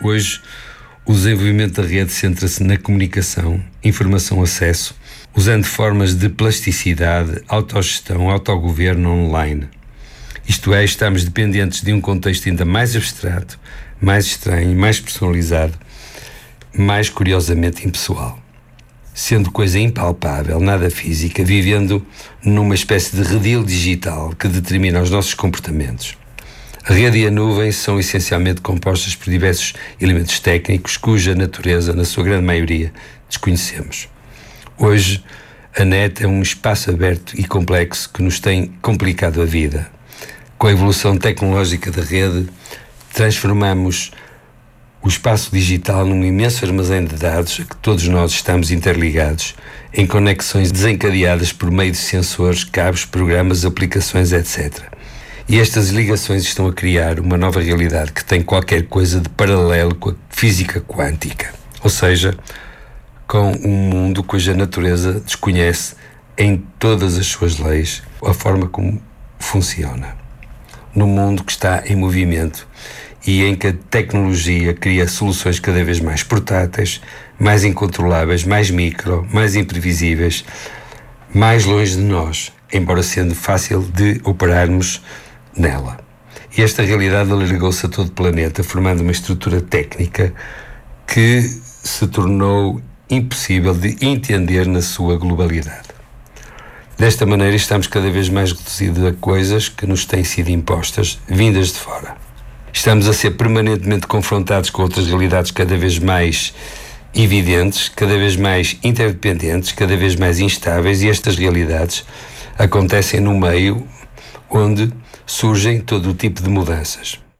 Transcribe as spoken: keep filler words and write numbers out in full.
Hoje, o desenvolvimento da rede centra-se na comunicação, informação, acesso, usando formas de plasticidade, autogestão, autogoverno online. Isto é, estamos dependentes de um contexto ainda mais abstrato, mais estranho, mais personalizado, mais curiosamente impessoal. Sendo coisa impalpável, nada física, vivendo numa espécie de redil digital que determina os nossos comportamentos. A rede e a nuvem são essencialmente compostas por diversos elementos técnicos cuja natureza, na sua grande maioria, desconhecemos. Hoje, a net é um espaço aberto e complexo que nos tem complicado a vida. Com a evolução tecnológica da rede, transformamos o espaço digital num imenso armazém de dados a que todos nós estamos interligados, em conexões desencadeadas por meio de sensores, cabos, programas, aplicações, etcétera. E estas ligações estão a criar uma nova realidade que tem qualquer coisa de paralelo com a física quântica, ou seja, com um mundo cuja natureza desconhece em todas as suas leis a forma como funciona. Num mundo que está em movimento e em que a tecnologia cria soluções cada vez mais portáteis, mais incontroláveis, mais micro, mais imprevisíveis, mais longe de nós, embora sendo fácil de operarmos nela. E esta realidade alargou-se a todo o planeta, formando uma estrutura técnica que se tornou impossível de entender na sua globalidade. Desta maneira, estamos cada vez mais reduzidos a coisas que nos têm sido impostas, vindas de fora. Estamos a ser permanentemente confrontados com outras realidades cada vez mais evidentes, cada vez mais interdependentes, cada vez mais instáveis, e estas realidades acontecem no meio onde surgem todo o tipo de mudanças.